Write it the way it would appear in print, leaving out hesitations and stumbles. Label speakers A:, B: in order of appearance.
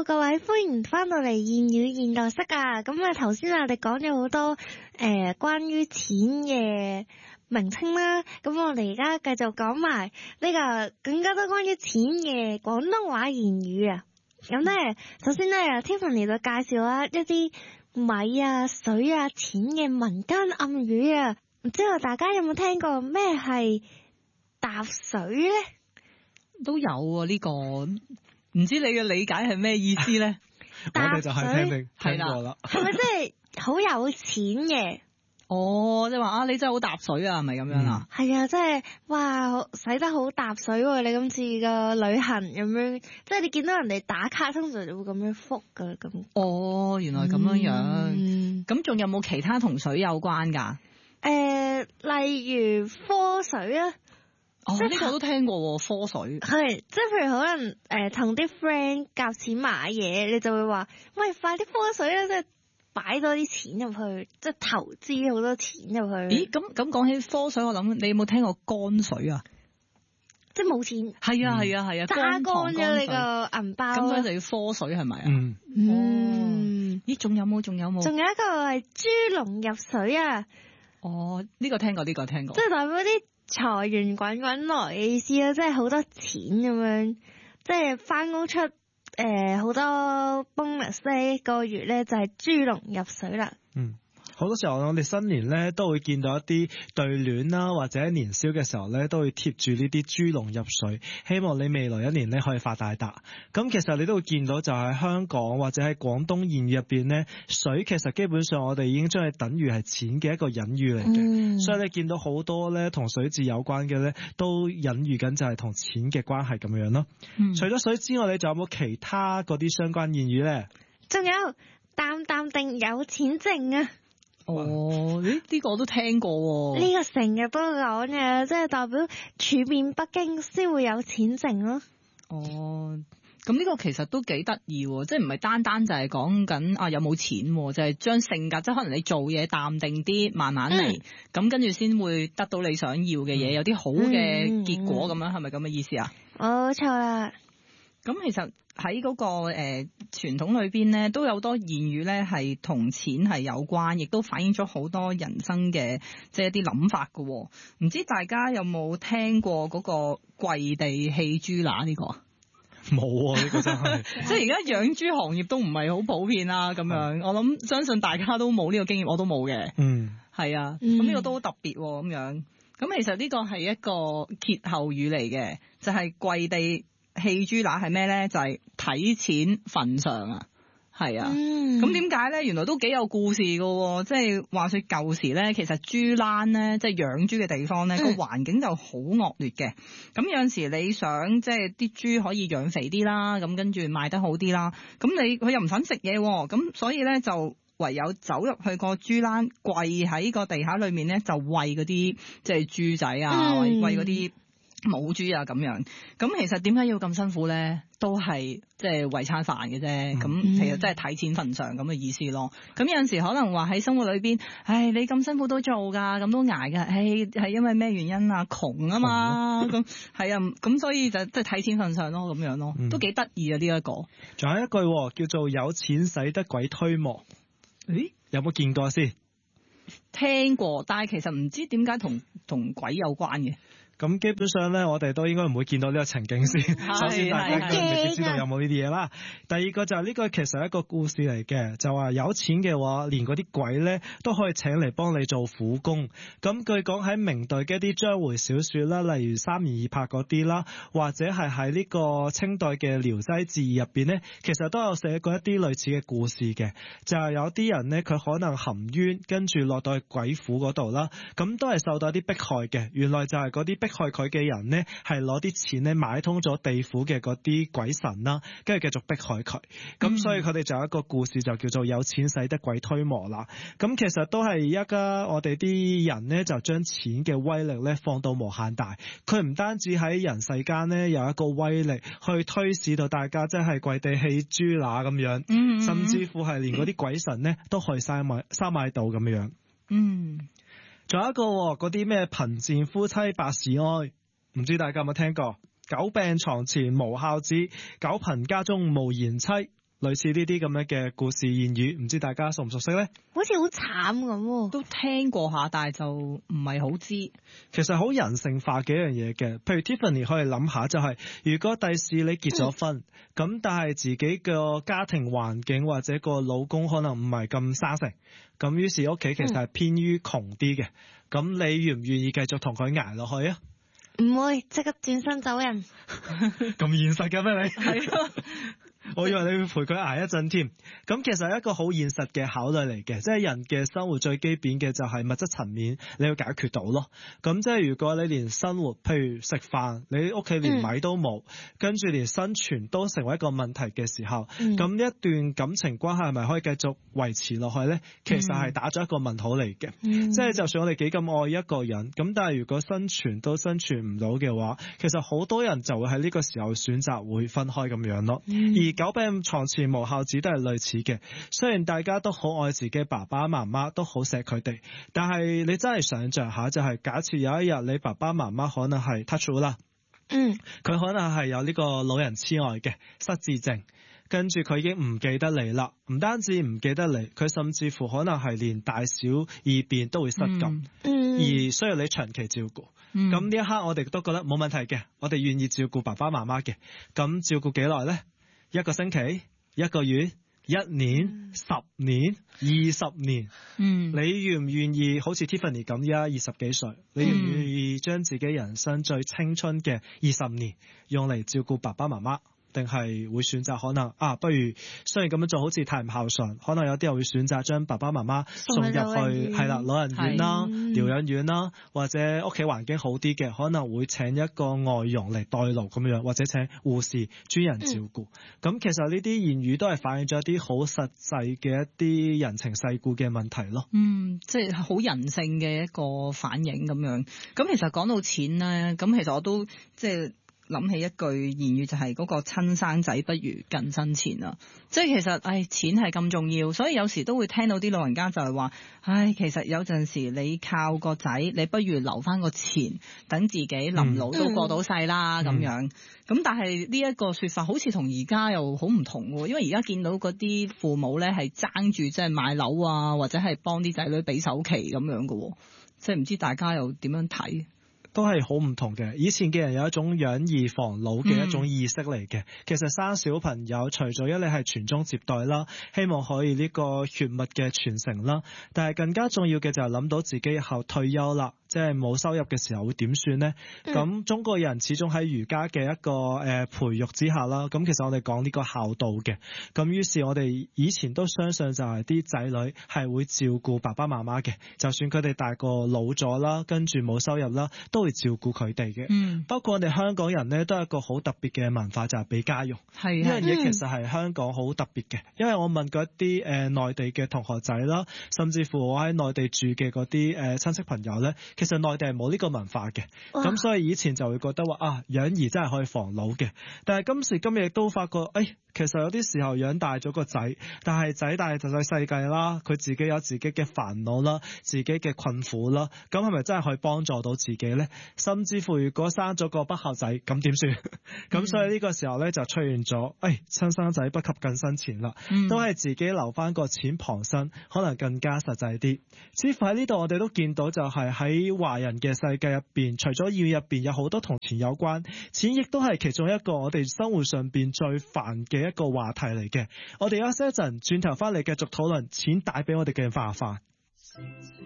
A: Hello， 各位歡迎翻到嚟諺語現代室啊！咁啊，頭先我哋講咗好多關於錢嘅名稱啦，咁我哋而家繼續講埋呢個更加多關於錢嘅廣東話諺語啊！咁咧，首先咧 Tiffany 就介紹啦一啲米啊、水啊、錢嘅民間暗語啊，唔知道大家有冇聽過咩係搭水咧？
B: 都有啊，呢個唔知你嘅理解係咩意思咧？
C: 我哋就係聽過啦，
A: 係咪真係好有錢嘅？
B: 哦，即係話啊，你真係好搭水啊，係咪咁樣啊？
A: 係啊，即係哇，使得好搭水喎！你今次個旅行咁樣，即係你見到人哋打卡，通常就會咁樣覆噶啦咁。
B: 哦，原來咁樣樣。咁仲有冇其他同水有關㗎？
A: 例如科水啊。
B: 哦，呢個都聽過喎，科水。
A: 係，即係譬如可能同啲 friend 夾錢買嘢，你就會話：喂，快啲科水啦！即係擺多啲錢入去，即係投資好多錢入去。
B: 咦？咁講起科水，我諗你有冇聽過乾水啊？
A: 即係冇錢。係
B: 啊，
A: 揸乾咗你個銀包。
B: 咁所以就要科水係咪啊？咦？仲有冇？仲有一
A: 個係豬籠入水啊！
B: 哦，呢個聽過。即係代
A: 表啲財源滾滾來嘅意思啦，即係好多錢咁樣，即係翻工出好多 bonus 呢個月咧就係豬籠入水啦。
C: 好多時候我哋新年咧都會見到一啲對聯啦，或者年宵嘅時候咧都會貼住呢啲豬籠入水，希望你未來一年咧可以發大達。咁其實你都會見到就係香港或者喺廣東諺語入邊咧，水其實基本上我哋已經將佢等於係錢嘅一個隱喻嚟嘅。所以你見到好多咧同水字有關嘅咧，都隱喻緊就係同錢嘅關係咁樣咯。除咗水之外，你仲有冇其他嗰啲相關諺語咧？
A: 仲有淡淡定有錢剩啊！
B: 哦，呢個我都聽過喎。
A: 呢個成日都講嘅，即係代表處變不驚先會有錢剩咯。
B: 哦，咁呢個其實都幾得意喎，即係唔係單單就係講緊啊有冇錢，就係將性格，即係可能你做嘢淡定啲，慢慢嚟，咁跟住先會得到你想要嘅嘢，有啲好嘅結果咁樣，係咪咁嘅意思啊？
A: 冇錯啦。咁
B: 其實喺嗰個傳統裏邊咧，都有多諺語咧係同錢係有關，亦都反映咗好多人生嘅即係一啲諗法㗎喎。唔知大家有冇聽過嗰個跪地棄豬乸呢個？
C: 冇啊，呢個真係
B: 即係而家養豬行業都唔係好普遍啦，咁樣我諗相信大家都冇呢個經驗，我都冇嘅。係啊，咁呢個都好特別咁樣。咁其實呢個係一個歇後語嚟嘅，就係跪地棄豬乸係咩咧？就係睇錢份上啊，係啊。咁點解咧？原來都幾有故事噶。即係話說舊時咧，其實豬欄咧，即係養豬嘅地方咧，個環境就好惡劣嘅。咁有陣時你想即係啲豬可以養肥啲啦，咁跟住賣得好啲啦。咁佢又唔想食嘢，咁所以咧就唯有走入去個豬欄，跪喺個地下裏面咧，就餵嗰啲即係豬仔啊，餵嗰啲母豬啊咁樣。咁其實點解要咁辛苦咧？都係即係為餐飯嘅啫。咁其實真係睇錢份上咁嘅意思咯。咁有陣時可能話喺生活裏邊，唉，你咁辛苦都做噶，咁都捱噶，唉，係因為咩原因啊？窮啊嘛。咁係啊，咁所以就即係睇錢份上咯，咁樣咯，都幾得意啊呢一個。
C: 仲有一句叫做有錢使得鬼推磨。誒，有冇見過先？
B: 聽過，但係其實唔知點解同鬼有關嘅。
C: 咁基本上咧，我哋都應該唔會見到呢個情景先。首先大家未必知道有冇呢啲嘢啦。第二個就係呢個其實係一個故事嚟嘅，就話有錢嘅話，連嗰啲鬼咧都可以請嚟幫你做苦工。咁據講喺明代嘅一啲章回小說啦，例如三言二拍嗰啲啦，或者係喺呢個清代嘅《聊齋志異》入邊咧，其實都有寫過一啲類似嘅故事嘅。就係有啲人咧，佢可能含冤，跟住落到去鬼府嗰度啦，咁都係受到一啲迫害嘅。原來就係嗰啲迫害佢嘅人呢，係攞啲錢呢買通咗地府嘅嗰啲鬼神啦，跟住繼續迫害佢。咁所以佢哋就有一個故事就叫做有錢使得鬼推磨啦。咁其實都係而家我哋啲人呢，就將錢嘅威力呢放到無限大。佢唔單止喺人世間呢有一個威力去推使到大家真係跪地棄豬乸咁樣，甚至乎係連嗰啲鬼神呢都可以收買到咁樣。仲有一個嗰啲咩貧賤夫妻百事哀，唔知大家有冇聽過？久病床前無孝子，久貧家中無賢妻。 類似呢啲咁樣嘅故事諺語，唔知大家熟唔熟悉呢？
A: 好似好慘咁，
B: 都聽過下，但係就唔係好知。
C: 其實好人性化嘅一樣嘢嘅，譬如 Tiffany 可以諗下就係，如果第時你結咗婚，咁但係自己嘅家庭環境或者個老公可能唔係咁生性，咁於是屋企其實係偏於窮啲嘅，咁你願唔願意繼續同佢捱落去啊？
A: 唔會，即刻轉身走人。
C: 咁現實嘅咩你？係啊。我以為你會陪佢捱一陣添，咁其實係一個好現實嘅考慮嚟嘅，即係人嘅生活最基本嘅就係物質層面你要解決到咯。咁即係如果你連生活，譬如食飯，你屋企連米都冇，跟住連生存都成為一個問題嘅時候，咁呢一段感情關係係咪可以繼續維持落去呢？其實係打咗一個問號嚟嘅。即係就算我哋幾咁愛一個人，咁但係如果生存都生存唔到嘅話，其實好多人就會喺呢個時候選擇會分開咁樣咯。而久病床前無孝子都係類似嘅，雖然大家都好愛自己爸爸媽媽，都好錫佢哋，但係你真係想像下，就係假設有一日你爸爸媽媽可能係 touch wood 啦，佢可能係有呢個老人痴呆嘅失智症，跟住佢已經唔記得你啦，唔單止唔記得你，佢甚至乎可能係連大小二便都會失禁，而需要你長期照顧。咁呢一刻我哋都覺得冇問題嘅，我哋願意照顧爸爸媽媽嘅。咁照顧幾耐呢？1個星期、1個月、1年、10年、20年，你願唔願意好似 Tiffany 咁，而家20幾歲，你願唔願意將自己人生最青春嘅20年用嚟照顧爸爸媽媽？定係會選擇可能不如雖然咁樣做好似太唔孝順，可能有啲人會選擇將爸爸媽媽送入去係啦老人院啦、療養院啦，或者屋企環境好啲嘅，可能會請一個外傭嚟代勞咁樣，或者請護士專人照顧。咁其實呢啲言語都係反映咗一啲好實際嘅一啲人情世故嘅問題咯。
B: 即係好人性嘅一個反應咁樣。咁其實講到錢咧，咁其實我都即係諗起一句言語，就係嗰個親生仔不如近身錢啦。即係其實錢係咁重要，所以有時都會聽到啲老人家就係話，其實有陣時你靠個仔，你不如留翻個錢，等自己臨老都過到世啦咁樣。咁但係呢一個說法好似同而家又好唔同喎，因為而家見到嗰啲父母咧係爭住即係買樓啊，或者係幫啲仔女俾首期咁樣嘅，即係唔知大家又點樣睇？
C: 都係好唔同嘅。以前嘅人有一種養兒防老嘅一種意識嚟嘅。其實生小朋友除咗一你係傳宗接代啦，希望可以呢個血脈嘅傳承啦，但係更加重要嘅就係諗到自己以後退休啦，即係冇收入嘅時候會點算呢？咁中國人始終喺儒家嘅一個培育之下啦，咁其實我哋講呢個孝道嘅，咁於是我哋以前都相信就係啲仔女係會照顧爸爸媽媽嘅，就算佢哋大個老咗啦，跟住冇收入啦，都會照顧佢哋嘅。包括我哋香港人呢，都有一個好特別嘅文化，就係俾家用。呢樣嘢其實係香港好特別嘅，因為我問過一啲內地嘅同學仔啦，甚至乎我喺內地住嘅嗰啲親戚朋友呢，其實內地係冇呢個文化嘅。咁所以以前就會覺得話養兒真係可以防老嘅，但係今時今日亦都發覺其實有啲時候養大咗個仔，但係仔大就係世界啦，佢自己有自己嘅煩惱啦，自己嘅困苦啦，咁係咪真係可以幫助到自己呢？甚至乎如果生咗個不孝仔，咁點算？咁所以呢個時候呢，就出現咗親生仔不及近身錢啦，都係自己留翻個錢傍身，可能更加實際啲。似乎喺呢度我哋都見到就係喺華人嘅世界入邊，除咗語入邊有好多同錢有關，錢亦都係其中一個我哋生活上邊最煩嘅一個話題嚟嘅。我哋休息一陣，轉頭翻嚟繼續討論錢帶俾我哋嘅麻煩。